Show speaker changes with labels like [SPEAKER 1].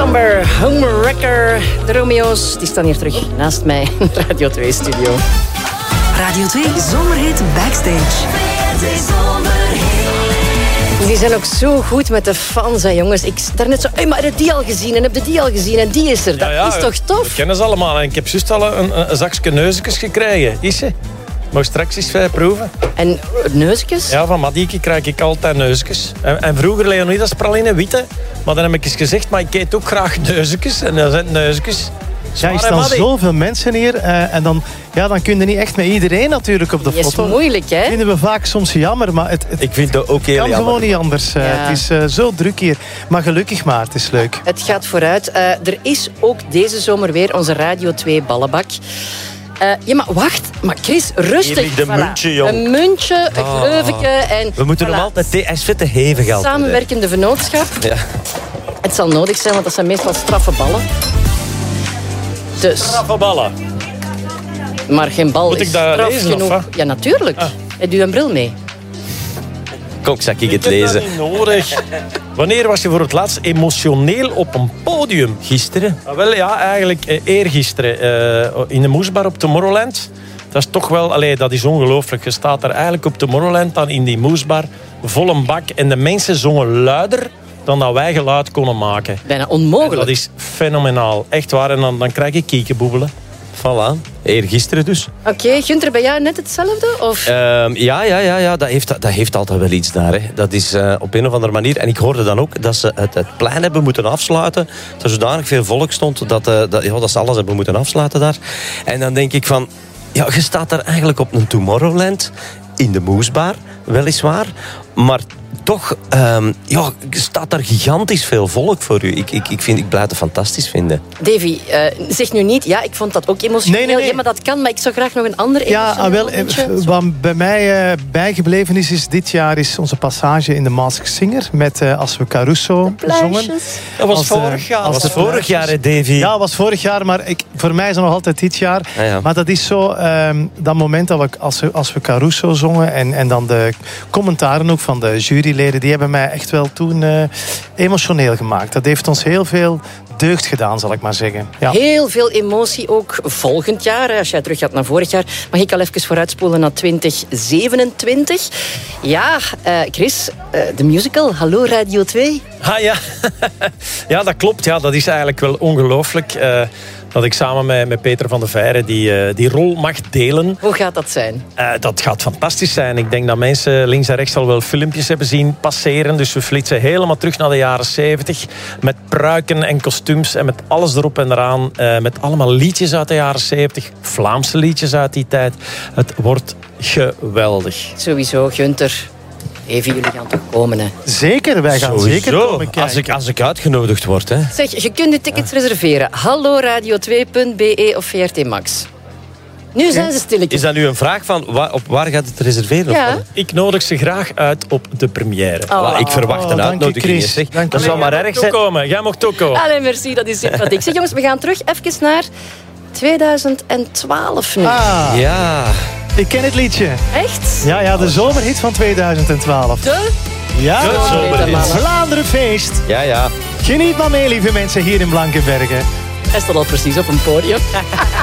[SPEAKER 1] Number, Homewrecker. De Romeo's die staan hier terug naast mij in de Radio 2-studio.
[SPEAKER 2] Radio 2 Zomerhit Backstage.
[SPEAKER 1] Die zijn ook zo goed met de fans, hè, jongens. Ik daar net zo, hey, maar heb je die al gezien en heb je die al gezien en die is er. Dat is toch tof?
[SPEAKER 3] We kennen ze allemaal. En ik heb juist al een zakje neusjes gekregen. Is ze? Mag straks eens proeven.
[SPEAKER 1] En neusjes?
[SPEAKER 3] Ja, van Madieke krijg ik altijd neusjes. En vroeger Leonidas praline, witte. Maar dan heb ik eens gezegd, maar ik eet ook graag neusjes. En dan zijn het neusjes.
[SPEAKER 4] Ja, er staan zoveel mensen hier. En dan kun je niet echt met iedereen natuurlijk op de foto.
[SPEAKER 1] Dat is moeilijk, hè?
[SPEAKER 4] Dat vinden we vaak soms jammer. Maar
[SPEAKER 3] ik vind het ook heel jammer.
[SPEAKER 4] Het kan gewoon niet anders. Ja. Het is zo druk hier. Maar gelukkig maar, het is leuk.
[SPEAKER 1] Het gaat vooruit. Er is ook deze zomer weer onze Radio 2 ballenbak. Ja, maar wacht. Maar Chris, rustig.
[SPEAKER 3] Hier ligt een muntje, jong.
[SPEAKER 1] Een muntje, een gleuveke. En
[SPEAKER 3] we moeten hem altijd... Hij is veel te hevig altijd.
[SPEAKER 1] Samenwerkende vennootschap.
[SPEAKER 3] Ja.
[SPEAKER 1] Het zal nodig zijn, want dat zijn meestal straffe ballen. Dus.
[SPEAKER 3] Straffe ballen.
[SPEAKER 1] Maar geen bal
[SPEAKER 3] Moet
[SPEAKER 1] is
[SPEAKER 3] ik dat
[SPEAKER 1] straf
[SPEAKER 3] lezen,
[SPEAKER 1] genoeg.
[SPEAKER 3] of wat?
[SPEAKER 1] Ja, natuurlijk. Heb je een bril mee?
[SPEAKER 3] Kom, zal ik het lezen? Dat niet nodig. Wanneer was je voor het laatst emotioneel op een podium?
[SPEAKER 5] Gisteren?
[SPEAKER 3] Wel ja, eigenlijk eergisteren. In de Moesbar op Tomorrowland. Dat is toch wel... dat is ongelooflijk. Je staat daar eigenlijk op Tomorrowland, dan in die Moesbar, vol een bak. En de mensen zongen luider dan dat wij geluid konden maken.
[SPEAKER 1] Bijna onmogelijk.
[SPEAKER 3] En dat is fenomenaal. Echt waar. En dan krijg ik kiekenboebelen.
[SPEAKER 5] Voilà. Eergisteren dus.
[SPEAKER 1] Oké, Gunther, bij jou net hetzelfde? Of?
[SPEAKER 5] Ja. Dat heeft altijd wel iets daar. Hè. Dat is op een of andere manier... En ik hoorde dan ook dat ze het plein hebben moeten afsluiten. Dat er zodanig veel volk stond dat ze alles hebben moeten afsluiten daar. En dan denk ik van... Ja, je staat daar eigenlijk op een Tomorrowland. In de Moesbar, weliswaar. Maar toch staat daar gigantisch veel volk voor u. Ik blijf het fantastisch vinden.
[SPEAKER 1] Davy, zeg nu niet... Ja, ik vond dat ook emotioneel.
[SPEAKER 4] Nee.
[SPEAKER 1] Ja, maar dat kan. Maar ik zou graag nog een ander emotioneel
[SPEAKER 4] wat bij mij bijgebleven is dit jaar is onze passage in de Masked Singer. Met Als we Caruso zongen.
[SPEAKER 3] Dat was vorig jaar.
[SPEAKER 5] Dat was vorig jaar, hè, Davy?
[SPEAKER 4] Ja, dat was vorig jaar. Maar voor mij is het nog altijd dit jaar.
[SPEAKER 5] Ja.
[SPEAKER 4] Maar dat is zo... dat moment dat als we Caruso zongen... En dan de commentaren ook van de juryleden... die hebben mij echt wel toen emotioneel gemaakt. Dat heeft ons heel veel deugd gedaan, zal ik maar zeggen. Ja.
[SPEAKER 1] Heel veel emotie ook volgend jaar. Als jij terug gaat naar vorig jaar, mag ik al even vooruitspoelen naar 2027. Ja, Chris, de musical. Hallo Radio 2.
[SPEAKER 3] Ah ja, ja dat klopt. Ja, dat is eigenlijk wel ongelooflijk. Dat ik samen met Peter van de Veire die rol mag delen.
[SPEAKER 1] Hoe gaat dat zijn?
[SPEAKER 3] Dat gaat fantastisch zijn. Ik denk dat mensen links en rechts al wel filmpjes hebben zien passeren. Dus we flitsen helemaal terug naar de jaren 70. Met pruiken en kostuums en met alles erop en eraan. Met allemaal liedjes uit de jaren 70. Vlaamse liedjes uit die tijd. Het wordt geweldig.
[SPEAKER 1] Sowieso, Gunther. Even, jullie gaan toch komen, hè?
[SPEAKER 4] Zeker, wij gaan zeker komen kijken.
[SPEAKER 5] Als ik uitgenodigd word, hè.
[SPEAKER 1] Zeg, je kunt de tickets reserveren. Hallo radio2.be of VRT Max. Nu zijn ze stilletjes.
[SPEAKER 5] Is dat nu een vraag van op waar gaat het reserveren?
[SPEAKER 1] Ja.
[SPEAKER 3] Ik nodig ze graag uit op de première.
[SPEAKER 5] Ik verwacht een uitnodiging.
[SPEAKER 4] Chris.
[SPEAKER 5] Dat zou maar erg zijn.
[SPEAKER 3] Jij mocht ook komen.
[SPEAKER 1] Allee, merci, dat is sympathiek. Zeg, jongens, we gaan terug even naar 2012 nu.
[SPEAKER 4] Ah,
[SPEAKER 5] Ja.
[SPEAKER 4] ik ken het liedje.
[SPEAKER 1] Echt?
[SPEAKER 4] Ja, de zomerhit van 2012. Ja,
[SPEAKER 1] De zomerhit.
[SPEAKER 4] Vlaanderenfeest.
[SPEAKER 5] Ja.
[SPEAKER 4] Geniet maar mee, lieve mensen, hier in Blankenbergen.
[SPEAKER 1] Hij staat al precies op een podium.